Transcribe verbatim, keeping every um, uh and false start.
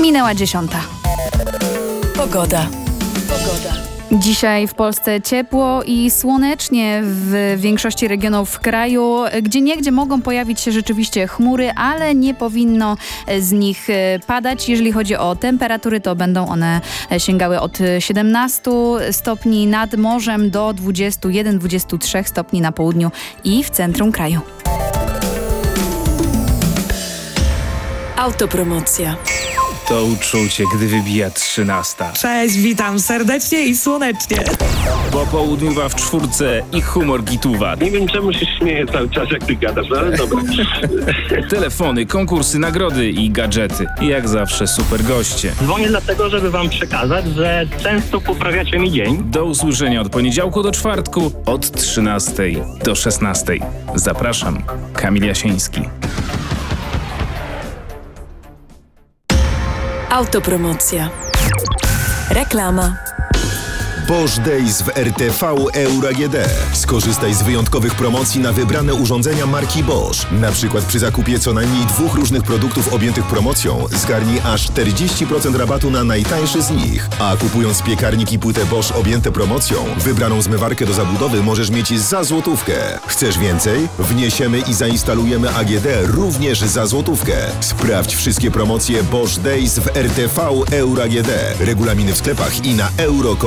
Minęła dziesiąta. Pogoda. Pogoda. Dzisiaj w Polsce ciepło i słonecznie w większości regionów kraju. Gdzieniegdzie mogą pojawić się rzeczywiście chmury, ale nie powinno z nich padać. Jeżeli chodzi o temperatury, to będą one sięgały od siedemnastu stopni nad morzem do dwudziestu jeden do dwudziestu trzech stopni na południu i w centrum kraju. Autopromocja. To uczucie, gdy wybija trzynasta. Cześć, witam serdecznie i słonecznie. Po południowa w czwórce i humor gituwa. Nie wiem, czemu się śmieję cały czas, jak ty gadasz, ale dobra. Telefony, konkursy, nagrody i gadżety. Jak zawsze super goście. Dzwonię dlatego, żeby wam przekazać, że często poprawiacie mi dzień. Do usłyszenia od poniedziałku do czwartku od trzynastej do szesnastej. Zapraszam, Kamil Jasiński. Autopromocja. Reklama. Bosch Days w R T V Euro A G D. Skorzystaj z wyjątkowych promocji na wybrane urządzenia marki Bosch. Na przykład przy zakupie co najmniej dwóch różnych produktów objętych promocją zgarnij aż czterdzieści procent rabatu na najtańszy z nich. A kupując piekarnik i płytę Bosch objęte promocją, wybraną zmywarkę do zabudowy możesz mieć za złotówkę. Chcesz więcej? Wniesiemy i zainstalujemy A G D również za złotówkę. Sprawdź wszystkie promocje Bosch Days w R T V Euro A G D. Regulaminy w sklepach i na euro.